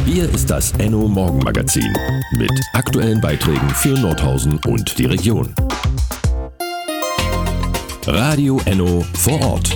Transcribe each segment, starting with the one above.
Hier ist das Enno Morgenmagazin mit aktuellen Beiträgen für Nordhausen und die Region. Radio Enno vor Ort.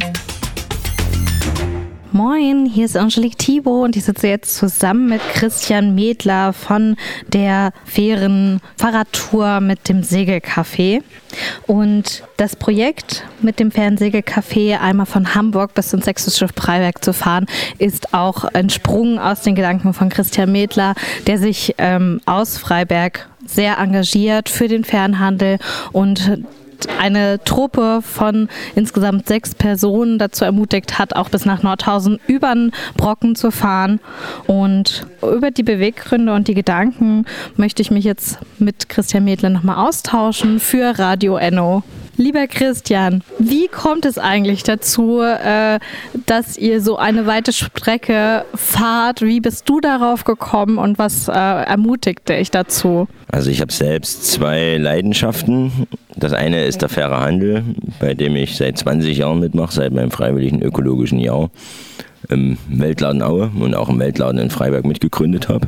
Moin, hier ist Angelique Thibault und ich sitze jetzt zusammen mit Christian Medler von der fairen Fahrradtour mit dem Segelcafé. Und das Projekt mit dem fairen Segelcafé einmal von Hamburg bis ins Sächsische Freiberg zu fahren, ist auch entsprungen aus den Gedanken von Christian Medler, der sich aus Freiberg sehr engagiert für den Fernhandel und eine Truppe von insgesamt 6 Personen dazu ermutigt hat, auch bis nach Nordhausen über den Brocken zu fahren. Und über die Beweggründe und die Gedanken möchte ich mich jetzt mit Christian Medler nochmal austauschen für Radio Enno. Lieber Christian, wie kommt es eigentlich dazu, dass ihr so eine weite Strecke fahrt? Wie bist du darauf gekommen und was ermutigte dich dazu? Also ich habe selbst 2 Leidenschaften. Das eine ist der faire Handel, bei dem ich seit 20 Jahren mitmache, seit meinem freiwilligen ökologischen Jahr im Weltladen Aue und auch im Weltladen in Freiberg mitgegründet habe.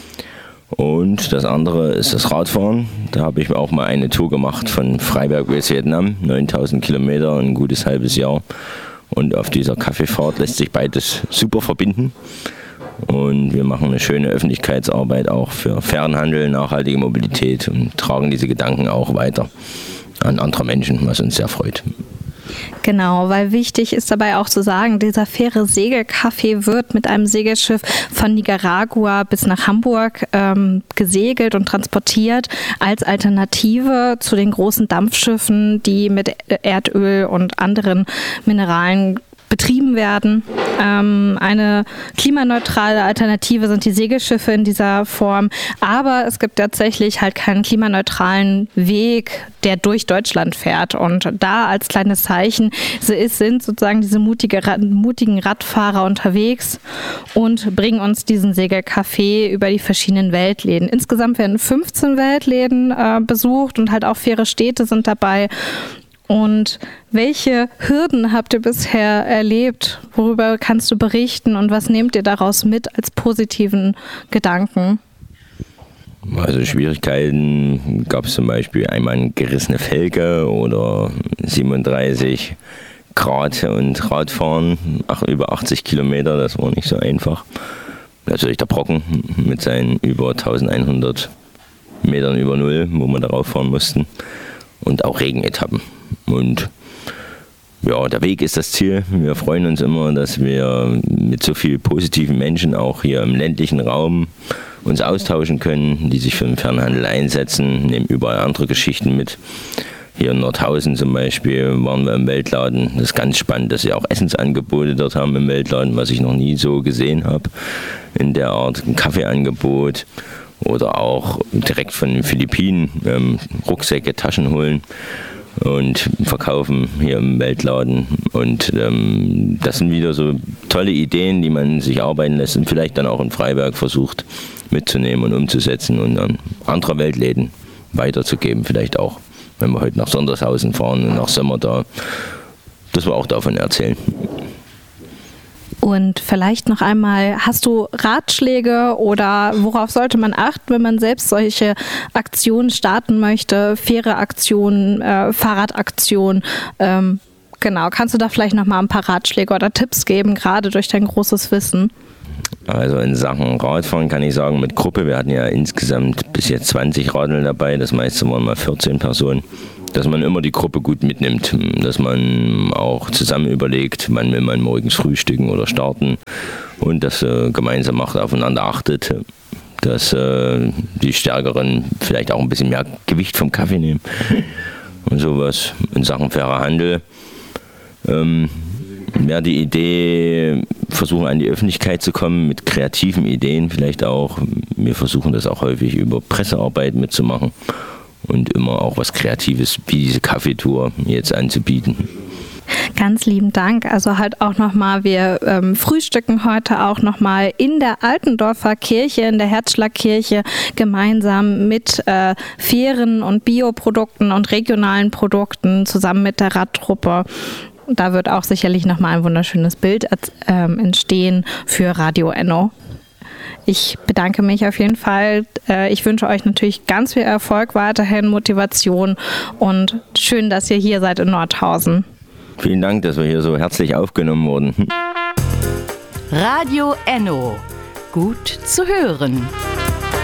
Und das andere ist das Radfahren. Da habe ich auch mal eine Tour gemacht von Freiberg bis Vietnam, 9000 Kilometer, ein gutes halbes Jahr. Und auf dieser Kaffeefahrt lässt sich beides super verbinden. Und wir machen eine schöne Öffentlichkeitsarbeit auch für fairen Handel, nachhaltige Mobilität und tragen diese Gedanken auch weiter an andere Menschen, was uns sehr freut. Genau, weil wichtig ist dabei auch zu sagen, dieser faire Segelcafé wird mit einem Segelschiff von Nicaragua bis nach Hamburg gesegelt und transportiert als Alternative zu den großen Dampfschiffen, die mit Erdöl und anderen Mineralen betrieben werden. Eine klimaneutrale Alternative sind die Segelschiffe in dieser Form, aber es gibt tatsächlich halt keinen klimaneutralen Weg, der durch Deutschland fährt. Und da als kleines Zeichen sind sozusagen diese mutigen Radfahrer unterwegs und bringen uns diesen Segelcafé über die verschiedenen Weltläden. Insgesamt werden 15 Weltläden besucht und halt auch faire Städte sind dabei. Und welche Hürden habt ihr bisher erlebt? Worüber kannst du berichten und was nehmt ihr daraus mit als positiven Gedanken? Also Schwierigkeiten gab es zum Beispiel einmal eine gerissene Felge oder 37 Grad und Radfahren, über 80 Kilometer, das war nicht so einfach. Natürlich der Brocken mit seinen über 1100 Metern über Null, wo wir darauf fahren mussten. Und auch Regenetappen. Und ja, der Weg ist das Ziel. Wir freuen uns immer, dass wir mit so vielen positiven Menschen auch hier im ländlichen Raum uns austauschen können, die sich für den Fernhandel einsetzen, nehmen überall andere Geschichten mit. Hier in Nordhausen zum Beispiel waren wir im Weltladen. Das ist ganz spannend, dass sie auch Essensangebote dort haben im Weltladen, was ich noch nie so gesehen habe. In der Art ein Kaffeeangebot. Oder auch direkt von den Philippinen Rucksäcke, Taschen holen und verkaufen hier im Weltladen. Und das sind wieder so tolle Ideen, die man sich arbeiten lässt und vielleicht dann auch in Freiberg versucht mitzunehmen und umzusetzen und an andere Weltläden weiterzugeben. Vielleicht auch, wenn wir heute nach Sondershausen fahren und nach Sommer da, dass wir auch davon erzählen. Und vielleicht noch einmal, hast du Ratschläge oder worauf sollte man achten, wenn man selbst solche Aktionen starten möchte, faire Aktionen, Fahrradaktionen? Genau, kannst du da vielleicht noch mal ein paar Ratschläge oder Tipps geben, gerade durch dein großes Wissen? Also in Sachen Radfahren kann ich sagen, mit Gruppe, wir hatten ja insgesamt bis jetzt 20 Radeln dabei, das meiste waren mal 14 Personen. Dass man immer die Gruppe gut mitnimmt, dass man auch zusammen überlegt, wann will man morgens frühstücken oder starten und das gemeinsam macht, aufeinander achtet, dass die Stärkeren vielleicht auch ein bisschen mehr Gewicht vom Kaffee nehmen und sowas. In Sachen fairer Handel wäre die Idee, versuchen an die Öffentlichkeit zu kommen mit kreativen Ideen vielleicht auch. Wir versuchen das auch häufig über Pressearbeit mitzumachen. Und immer auch was Kreatives wie diese Kaffeetour jetzt anzubieten. Ganz lieben Dank. Also halt auch nochmal, wir frühstücken heute auch nochmal in der Altendorfer Kirche, in der Herzschlagkirche, gemeinsam mit fairen und Bioprodukten und regionalen Produkten zusammen mit der Radtruppe. Da wird auch sicherlich nochmal ein wunderschönes Bild entstehen für Radio Enno. ich bedanke mich auf jeden Fall. Ich wünsche euch natürlich ganz viel Erfolg weiterhin, Motivation und schön, dass ihr hier seid in Nordhausen. Vielen Dank, dass wir hier so herzlich aufgenommen wurden. Radio Enno. Gut zu hören.